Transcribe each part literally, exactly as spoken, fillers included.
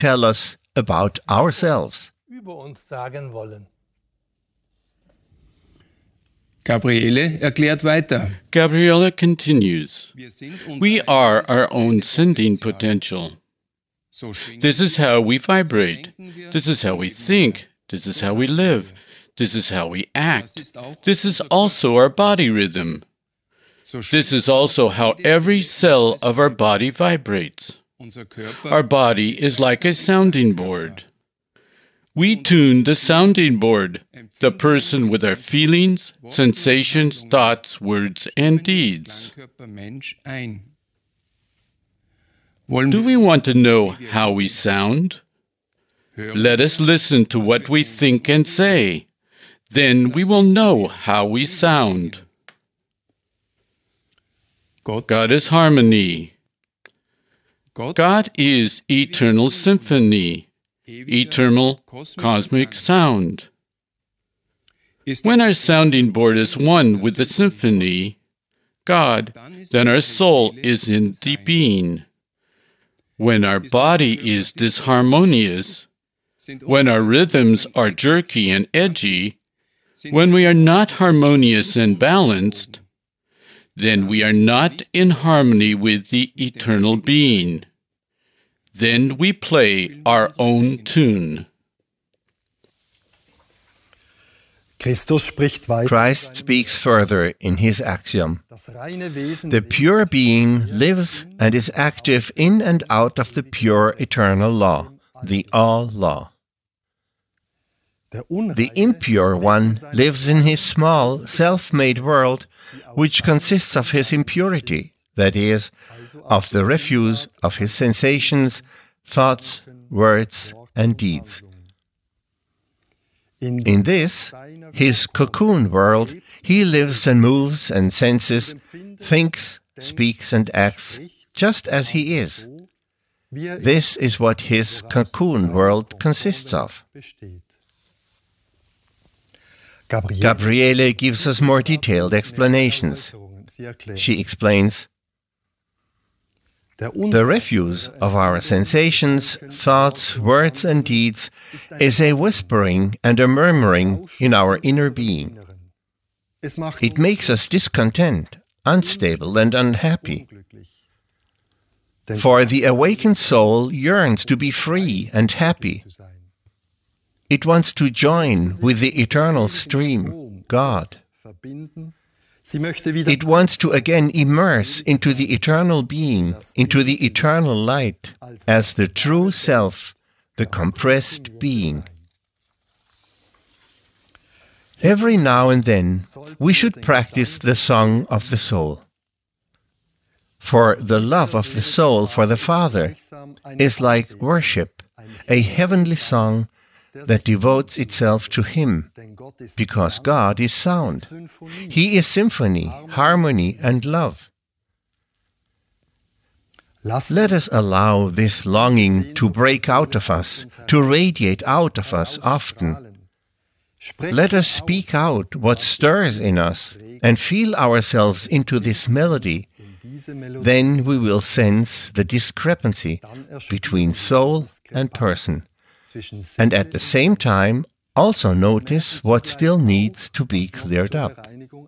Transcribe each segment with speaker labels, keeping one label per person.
Speaker 1: tell us about ourselves.
Speaker 2: über uns sagen wollen.
Speaker 3: Gabriele erklärt weiter.
Speaker 4: Gabriele continues, we are our own sending potential. This is how we vibrate. This is how we think. This is how we live. This is how we act. This is also our body rhythm. This is also how every cell of our body vibrates. Our body is like a sounding board. We tune the sounding board, the person with our feelings, sensations, thoughts, words, and deeds. Do we want to know how we sound? Let us listen to what we think and say. Then we will know how we sound. God is harmony. God is eternal symphony, eternal cosmic sound. When our sounding board is one with the symphony, God, then our soul is in deep being. When our body is disharmonious, when our rhythms are jerky and edgy, when we are not harmonious and balanced, then we are not in harmony with the eternal being. Then we play our own tune.
Speaker 1: Christ speaks further in his axiom. The pure being lives and is active in and out of the pure eternal law, the all-law. The impure one lives in his small, self-made world, which consists of his impurity, that is, of the refuse of his sensations, thoughts, words, and deeds. In this, his cocoon world, he lives and moves and senses, thinks, speaks, and acts just as he is. This is what his cocoon world consists of. Gabriele gives us more detailed explanations. She explains, the refuse of our sensations, thoughts, words, and deeds is a whispering and a murmuring in our inner being. It makes us discontent, unstable, and unhappy. For the awakened soul yearns to be free and happy. It wants to join with the eternal stream, God. It wants to again immerse into the eternal being, into the eternal light, as the true self, the compressed being. Every now and then, we should practice the song of the soul. For the love of the soul for the Father is like worship, a heavenly song that devotes itself to Him, because God is sound. He is symphony, harmony, and love. Let us allow this longing to break out of us, to radiate out of us often. Let us speak out what stirs in us and feel ourselves into this melody. Then we will sense the discrepancy between soul and person, and at the same time also notice what still needs to be cleared up.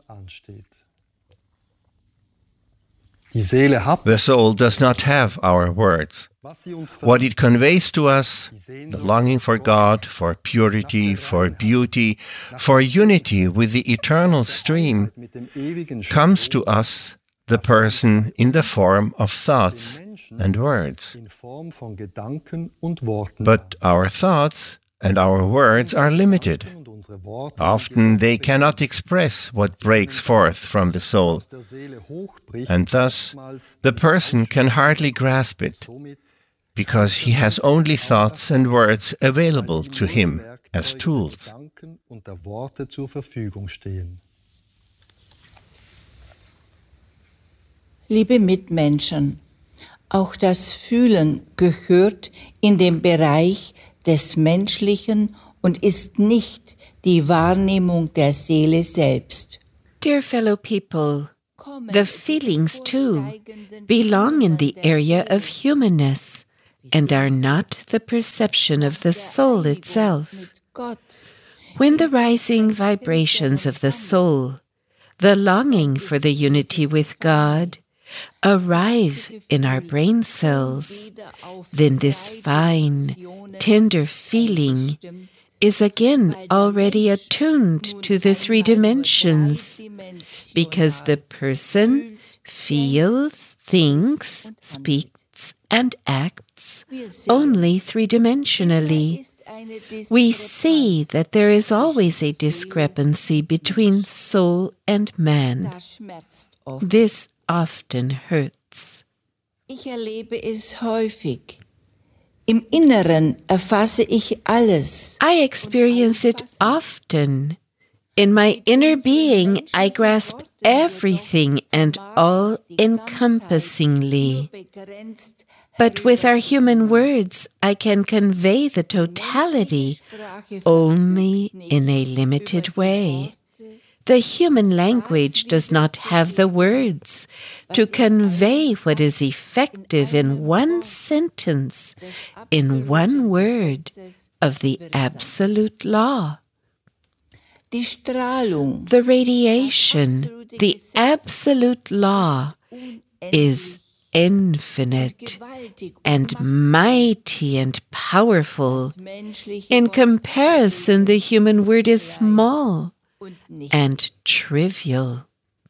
Speaker 1: The soul does not have our words. What it conveys to us, the longing for God, for purity, for beauty, for unity with the eternal stream, comes to us, the person, in the form of thoughts and words. But our thoughts and our words are limited. Often they cannot express what breaks forth from the soul, and thus the person can hardly grasp it, because he has only thoughts and words available to him as tools.
Speaker 5: Liebe Mitmenschen, auch das Fühlen gehört in den Bereich des Menschlichen und ist nicht die Wahrnehmung der Seele selbst.
Speaker 6: Dear fellow people, the feelings too belong in the area of humanness and are not the perception of the soul itself. When the rising vibrations of the soul, the longing for the unity with God, arrive in our brain cells, then this fine, tender feeling is again already attuned to the three dimensions, because the person feels, thinks, speaks, and acts only three-dimensionally. We see that there is always a discrepancy between soul and man. This often hurts.
Speaker 5: Ich erlebe es häufig. Im Inneren erfasse ich alles.
Speaker 6: I experience it often. In my inner being, I grasp everything and all encompassingly. But with our human words, I can convey the totality only in a limited way. The human language does not have the words to convey what is effective in one sentence, in one word of the absolute law. The radiation, the absolute law, is infinite and mighty and powerful. In comparison, the human word is small and trivial.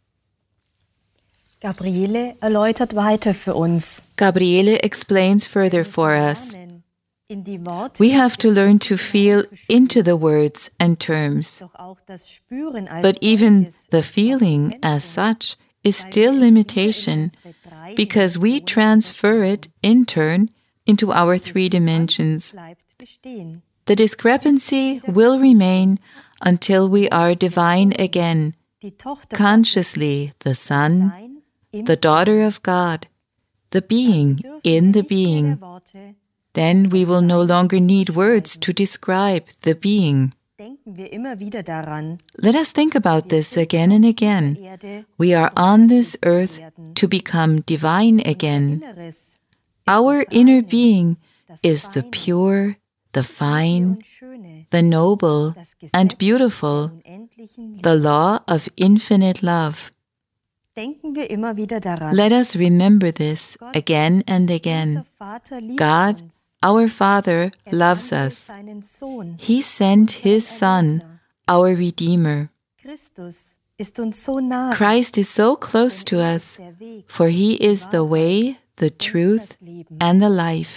Speaker 7: Gabriele erläutert weiter für uns.
Speaker 8: Gabriele explains further for us. We have to learn to feel into the words and terms. But even the feeling as such is still limitation, because we transfer it in turn into our three dimensions. The discrepancy will remain until we are divine again, consciously the Son, the daughter of God, the being in the being. Then we will no longer need words to describe the being. Let us think about this again and again. We are on this earth to become divine again. Our inner being is the pure, the fine, the noble and beautiful, the law of infinite love. Let us remember this again and again. God, our Father, loves us. He sent His Son, our Redeemer. Christ is so close to us, for He is the way, the truth, and the life.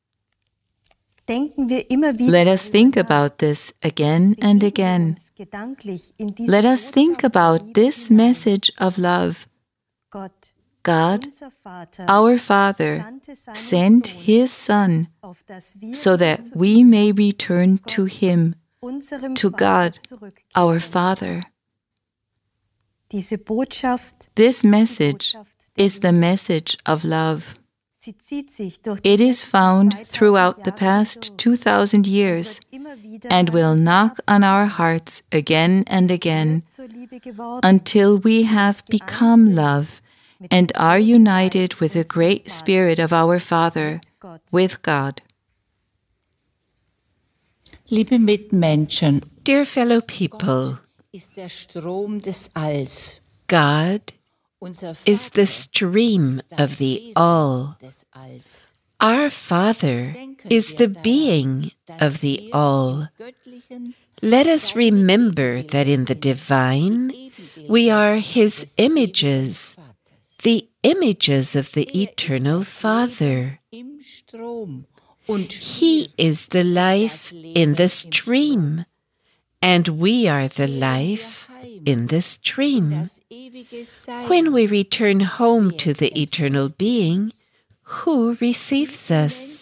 Speaker 8: Let us think about this again and again. Let us think about this message of love. God, our Father, sent His Son so that we may return to Him, to God, our Father. This message is the message of love. It is found throughout the past two thousand years and will knock on our hearts again and again until we have become love and are united with the great Spirit of our Father, with God.
Speaker 5: Liebe Mitmenschen,
Speaker 6: Dear fellow people,
Speaker 5: ist der Strom des Alls.
Speaker 6: God is the stream of the all. Our Father is the being of the all. Let us remember that in the divine, we are His images, the images of the eternal Father. He is the life in the stream, and we are the life in the stream. When we return home to the eternal being, who receives us?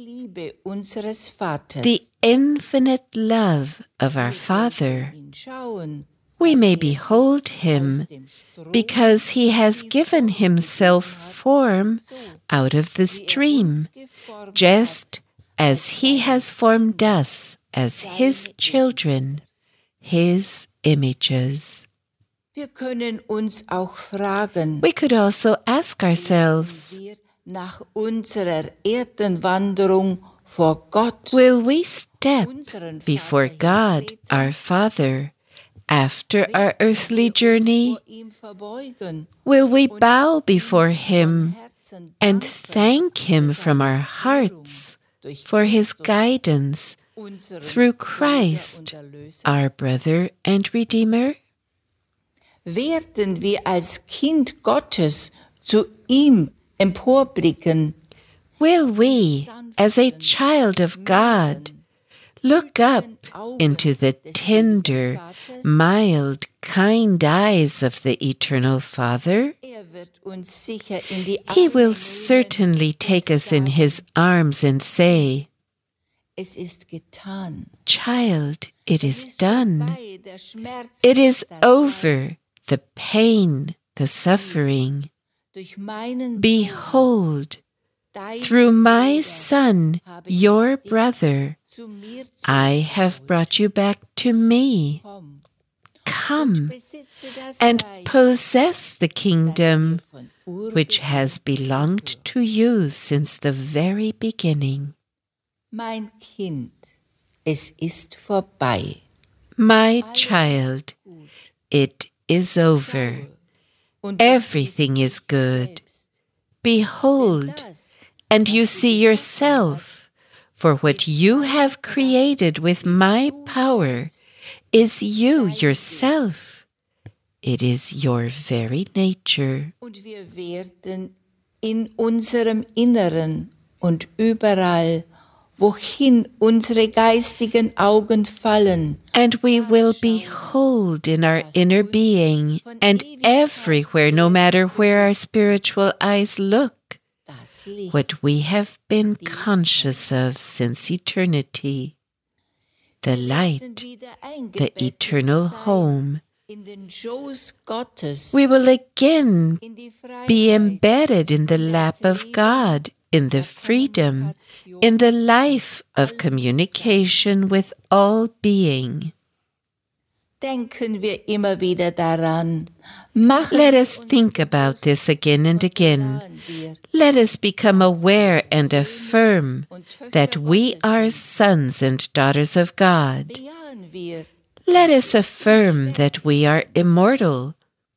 Speaker 6: The infinite love of our Father. We may behold Him because He has given Himself form out of the stream, just as He has formed us as His children, His images.
Speaker 5: Wir können uns auch fragen,
Speaker 6: We could also ask ourselves,
Speaker 5: nach unserer Erdenwanderung vor Gott,
Speaker 6: will we step before God, our Father, after our earthly journey? Will we bow before Him and thank Him from our hearts for His guidance through Christ, our brother and Redeemer?
Speaker 5: Werden wir als Kind Gottes zu ihm emporblicken?
Speaker 6: Will we, as a child of God, look up into the tender, mild, kind eyes of the Eternal Father? He will certainly take us in His arms and say, "Child, it is done. It is over, the pain, the suffering. Behold, through my Son, your brother, I have brought you back to me. Come and possess the kingdom which has belonged to you since the very beginning."
Speaker 5: Mein Kind, es ist vorbei.
Speaker 6: My child, it is over. Everything is good. Behold, and you see yourself, for what you have created with my power is you yourself. It is your very nature.
Speaker 5: Und wir werden in unserem Inneren und überall, wohin unsere geistigen Augen fallen,
Speaker 6: and we will behold in our inner being and everywhere, no matter where our spiritual eyes look, what we have been conscious of since eternity, the light, the eternal home. We will again be embedded in the lap of God, in the freedom, in the life of communication with all being.
Speaker 5: Denken wir immer wieder daran.
Speaker 6: Let us think about this again and again. Let us become aware and affirm that we are sons and daughters of God. Let us affirm that we are immortal.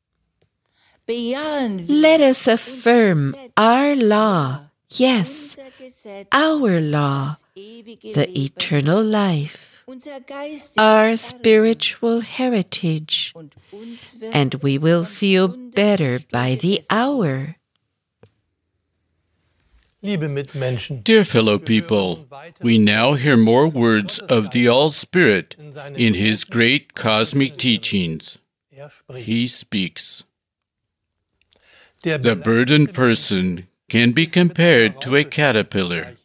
Speaker 6: Let us affirm our law. Yes, our law, the eternal life, our spiritual heritage, and we will feel better by the hour.
Speaker 4: Dear fellow people, we now hear more words of the All-Spirit in His great cosmic teachings. He speaks. The burdened person can be compared to a caterpillar.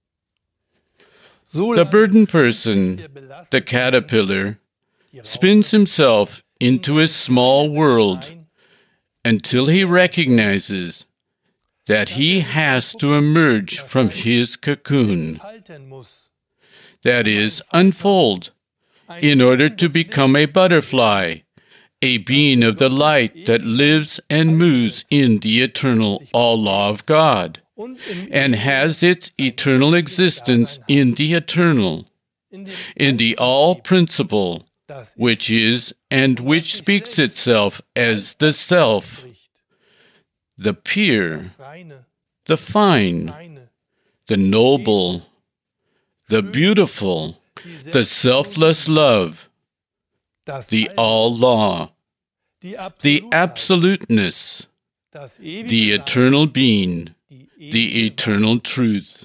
Speaker 4: The burdened person, the caterpillar, spins himself into a small world until he recognizes that he has to emerge from his cocoon, that is, unfold, in order to become a butterfly, a being of the light that lives and moves in the eternal all-law of God, and has its eternal existence in the eternal, in the all-principle, which is and which speaks itself as the self, the pure, the fine, the noble, the beautiful, the selfless love, the all-law, the absoluteness, the eternal being, the eternal truth.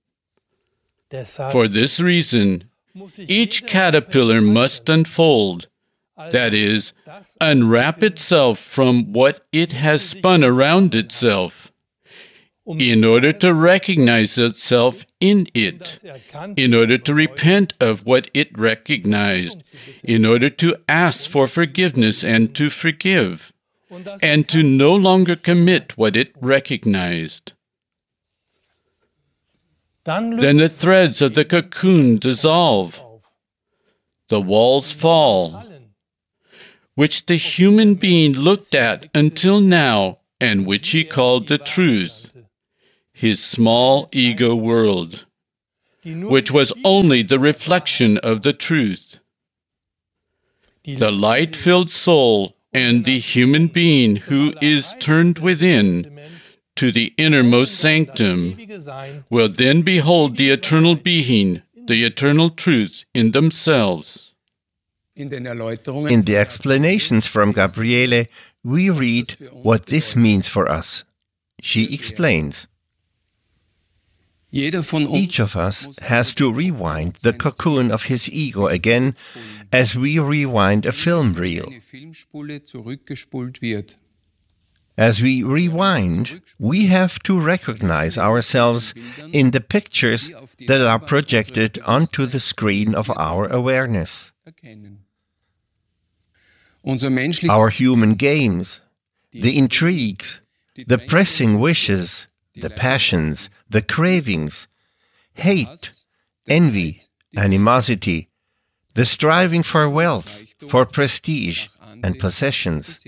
Speaker 4: For this reason, each caterpillar must unfold, that is, unwrap itself from what it has spun around itself, in order to recognize itself in it, in order to repent of what it recognized, in order to ask for forgiveness and to forgive, and to no longer commit what it recognized. Then the threads of the cocoon dissolve, the walls fall, which the human being looked at until now and which he called the truth, his small ego world, which was only the reflection of the truth. The light-filled soul and the human being who is turned within to the innermost sanctum will then behold the eternal being, the eternal truth in themselves.
Speaker 1: In the explanations from Gabriele, we read what this means for us. She explains, each of us has to rewind the cocoon of his ego again as we rewind a film reel. As we rewind, we have to recognize ourselves in the pictures that are projected onto the screen of our awareness. Our human games, the intrigues, the pressing wishes, the passions, the cravings, hate, envy, animosity, the striving for wealth, for prestige and possessions.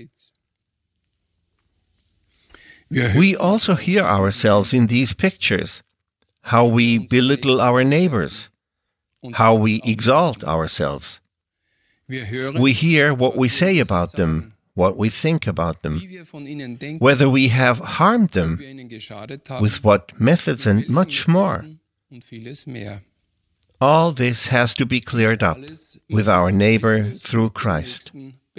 Speaker 1: We also hear ourselves in these pictures, how we belittle our neighbors, how we exalt ourselves. We hear what we say about them, what we think about them, whether we have harmed them, with what methods, and much more. All this has to be cleared up with our neighbor through Christ.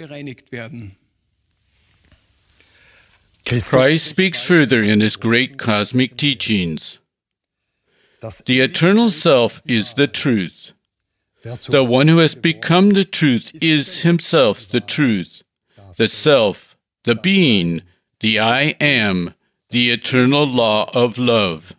Speaker 4: Christ speaks further in his great cosmic teachings. The eternal self is the truth. The one who has become the truth is himself the truth, the self, the being, the I am, the eternal law of love.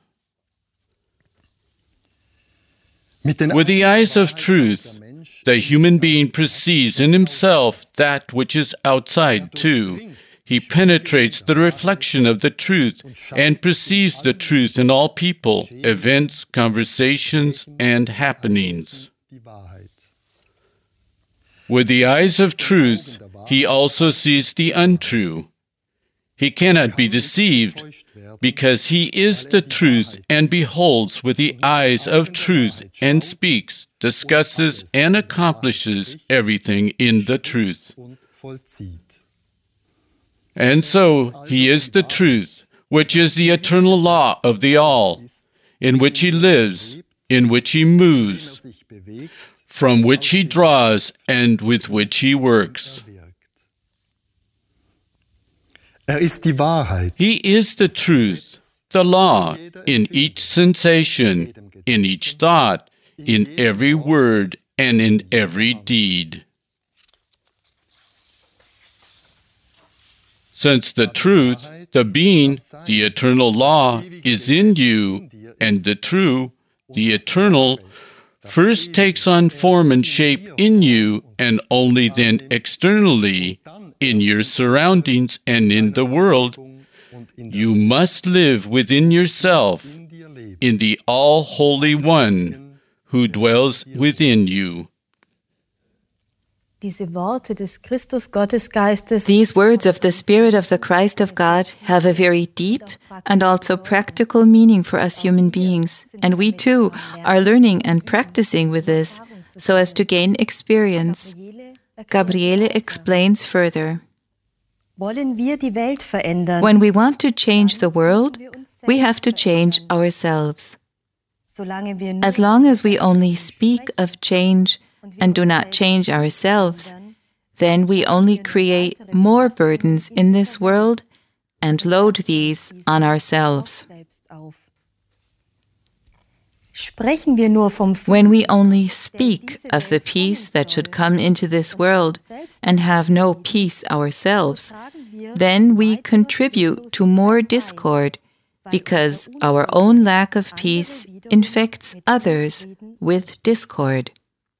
Speaker 4: With the eyes of truth, the human being perceives in himself that which is outside too. He penetrates the reflection of the truth and perceives the truth in all people, events, conversations, and happenings. With the eyes of truth, he also sees the untrue. He cannot be deceived, because he is the truth and beholds with the eyes of truth and speaks, discusses, and accomplishes everything in the truth. And so he is the truth, which is the eternal law of the all, in which he lives, in which he moves, from which he draws, and with which he works. He is the truth, the law, in each sensation, in each thought, in every word, and in every deed. Since the truth, the being, the eternal law, is in you, and the true, the eternal, first takes on form and shape in you, and only then externally, in your surroundings and in the world, you must live within yourself, in the All-Holy One, who dwells within you.
Speaker 7: These words of the
Speaker 8: Spirit of the Christ of God have a very deep and also practical meaning for us human beings, and we too are learning and practicing with this so as to gain experience. Gabriele explains further. When we want to change the world, we have to change ourselves. As long as we only speak of change and do not change ourselves, then we only create more burdens in this world and load these on ourselves. When we only speak of the peace that should come into this world and have no peace ourselves, then we contribute to more discord, because our own lack of peace infects others with discord.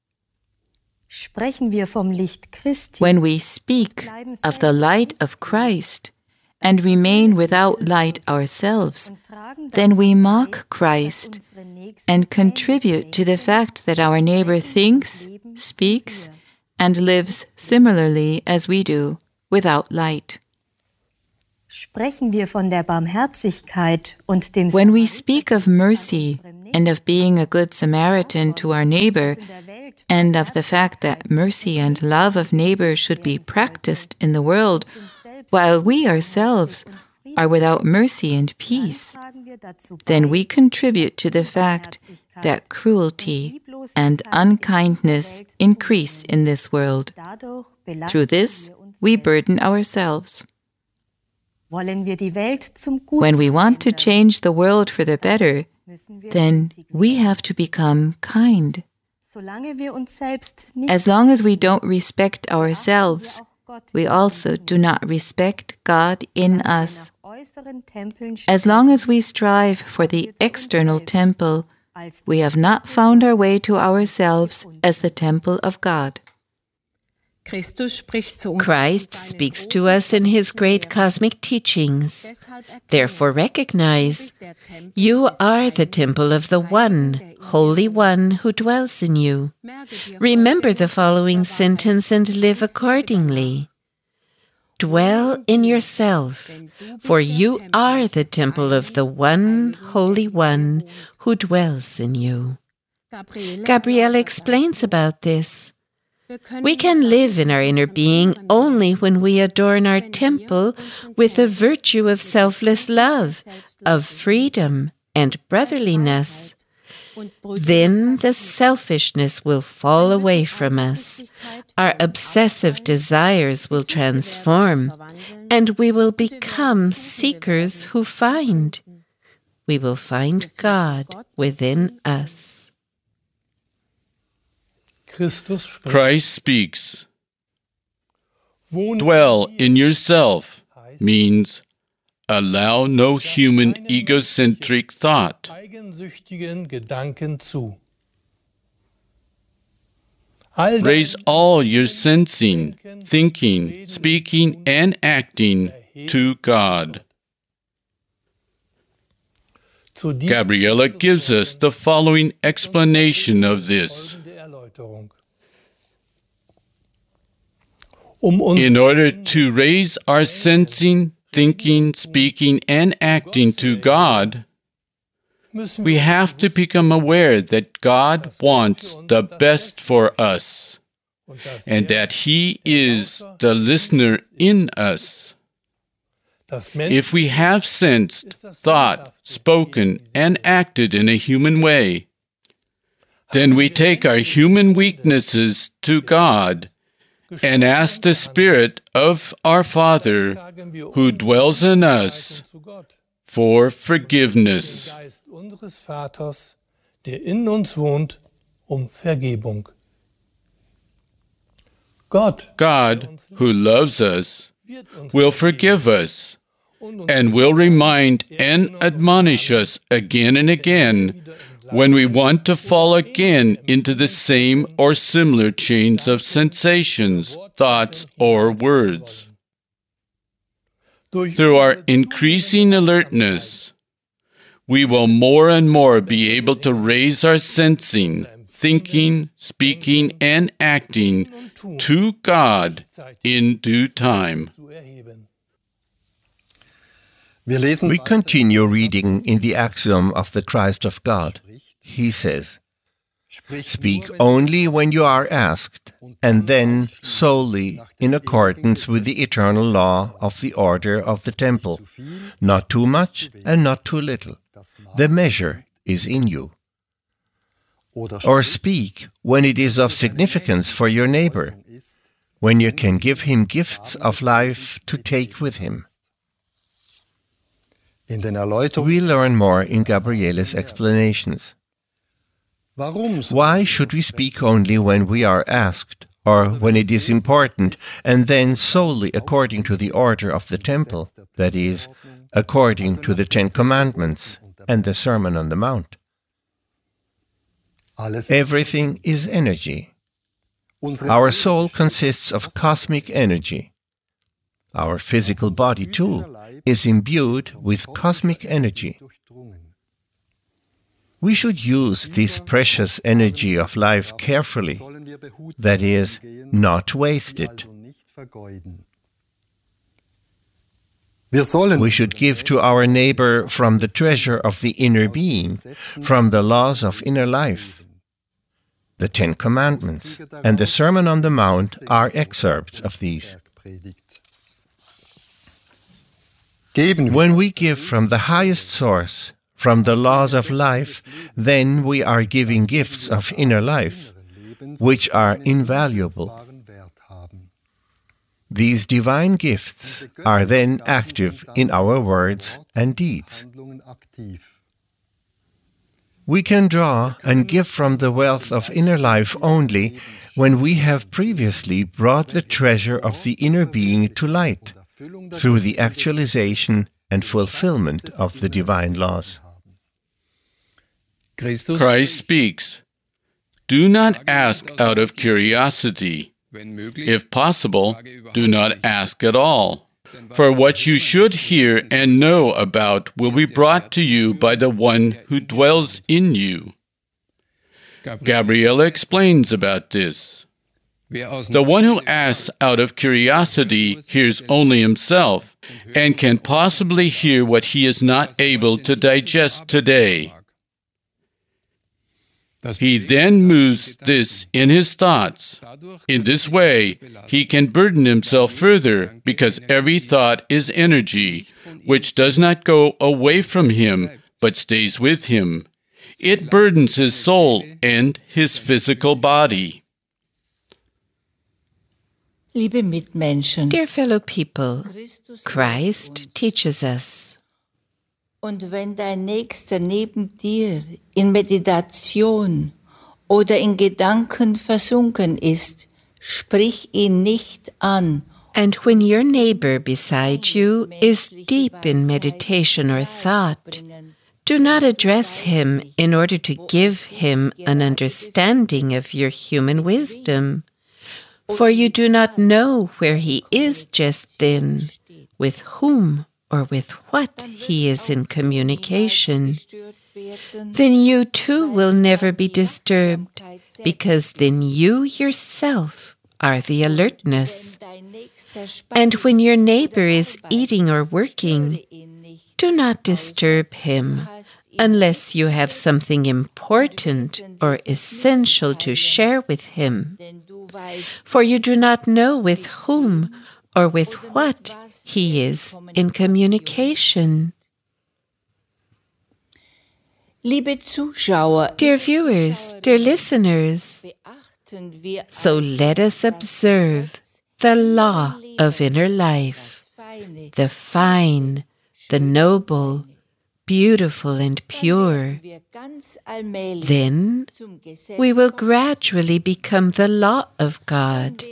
Speaker 8: When we speak of the light of Christ and remain without light ourselves, then we mock Christ and contribute to the fact that our neighbor thinks, speaks, and lives similarly as we do, without light. When we speak of mercy and of being a good Samaritan to our neighbor, and of the fact that mercy and love of neighbor should be practiced in the world, while we ourselves are without mercy and peace, then we contribute to the fact that cruelty and unkindness increase in this world. Through this, we burden ourselves. When we want to change the world for the better, then we have to become kind. As long as we don't respect ourselves, we also do not respect God in us. As long as we strive for the external temple, we have not found our way to ourselves as the temple of God.
Speaker 6: Christ speaks to us in his great cosmic teachings. Therefore recognize, you are the temple of the One, Holy One, who dwells in you. Remember the following sentence and live accordingly. Dwell in yourself, for you are the temple of the One, Holy One, who dwells in you. Gabriele explains about this. We can live in our inner being only when we adorn our temple with the virtue of selfless love, of freedom and brotherliness. Then the selfishness will fall away from us. Our obsessive desires will transform, and we will become seekers who find. We will find God within us.
Speaker 4: Christ speaks. Dwell in yourself means allow no human egocentric thought. Raise all your sensing, thinking, speaking, and acting to God. Gabriele gives us the following explanation of this. In order to raise our sensing, thinking, speaking, and acting to God, we have to become aware that God wants the best for us, and that He is the listener in us. If we have sensed, thought, spoken, and acted in a human way, then we take our human weaknesses to God and ask the Spirit of our Father, who dwells in us, for forgiveness. God, who loves us, will forgive us and will remind and admonish us again and again when we want to fall again into the same or similar chains of sensations, thoughts, or words. Through our increasing alertness, we will more and more be able to raise our sensing, thinking, speaking, and acting to God in due time.
Speaker 1: We continue reading in the axiom of the Christ of God. He says, "Speak only when you are asked, and then solely in accordance with the eternal law of the order of the temple, not too much and not too little. The measure is in you. Or speak when it is of significance for your neighbor, when you can give him gifts of life to take with him." We learn more in Gabriele's explanations. Why should we speak only when we are asked, or when it is important, and then solely according to the order of the temple, that is, according to the Ten Commandments and the Sermon on the Mount? Everything is energy. Our soul consists of cosmic energy. Our physical body, too, is imbued with cosmic energy. We should use this precious energy of life carefully, that is, not waste it. We should give to our neighbor from the treasure of the inner being, from the laws of inner life. The Ten Commandments and the Sermon on the Mount are excerpts of these. When we give from the highest source, from the laws of life, then we are giving gifts of inner life, which are invaluable. These divine gifts are then active in our words and deeds. We can draw and give from the wealth of inner life only when we have previously brought the treasure of the inner being to light, through the actualization and fulfillment of the divine laws.
Speaker 4: Christ speaks, "Do not ask out of curiosity. If possible, do not ask at all. For what you should hear and know about will be brought to you by the one who dwells in you." Gabriele explains about this. The one who asks out of curiosity hears only himself and can possibly hear what he is not able to digest today. He then moves this in his thoughts. In this way, he can burden himself further, because every thought is energy, which does not go away from him, but stays with him. It burdens his soul and his physical body.
Speaker 6: Dear fellow people, Christ teaches us,
Speaker 5: Und wenn dein Nächster neben dir in Meditation oder in Gedanken versunken ist, sprich ihn nicht an.
Speaker 6: And when your neighbor beside you is deep in meditation or thought, do not address him in order to give him an understanding of your human wisdom, for you do not know where he is just then, with whom or with what he is in communication. Then you too will never be disturbed, because then you yourself are the alertness. And when your neighbor is eating or working, do not disturb him, unless you have something important or essential to share with him. For you do not know with whom or with what he is in communication. Dear viewers, dear listeners, so let us observe the law of inner life, the fine, the noble, beautiful and pure. Then we will gradually become the law of God.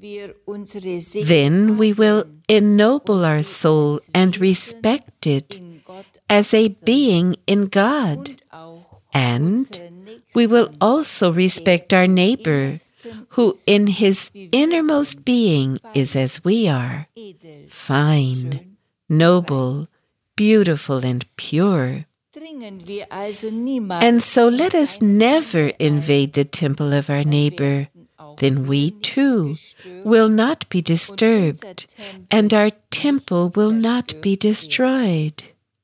Speaker 6: Then we will ennoble our soul and respect it as a being in God. And we will also respect our neighbor, who in his innermost being is as we are, fine, noble, beautiful and pure. And so let us never invade the temple of our neighbor. Then we too will not be disturbed, and our temple will not be destroyed.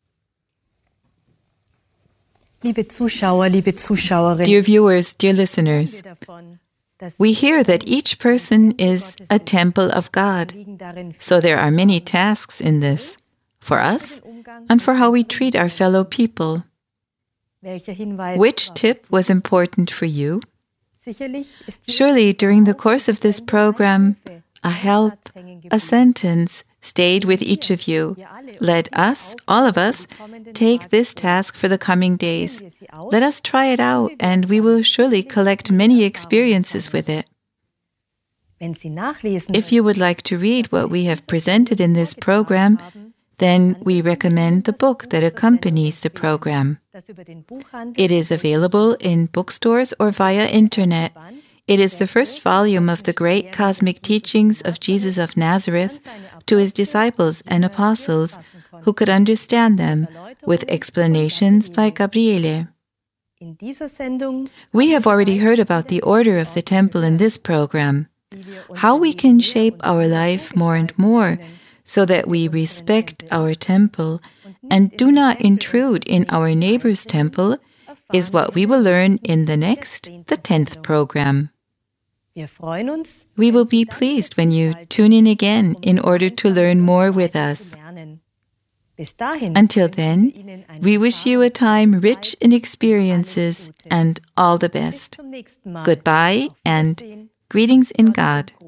Speaker 8: Dear viewers, dear listeners, we hear that each person is a temple of God. So there are many tasks in this, for us and for how we treat our fellow people. Which tip was important for you? Surely during the course of this program, a help, a sentence stayed with each of you. Let us, all of us, take this task for the coming days. Let us try it out, and we will surely collect many experiences with it. If you would like to read what we have presented in this program, then we recommend the book that accompanies the program. It is available in bookstores or via internet. It is the first volume of the great cosmic teachings of Jesus of Nazareth to his disciples and apostles, who could understand them, with explanations by Gabriele. We have already heard about the order of the temple in this program, how we can shape our life more and more so that we respect our temple and do not intrude in our neighbor's temple, is what we will learn in the next, the tenth program. We will be pleased when you tune in again in order to learn more with us. Until then, we wish you a time rich in experiences and all the best. Goodbye and greetings in God.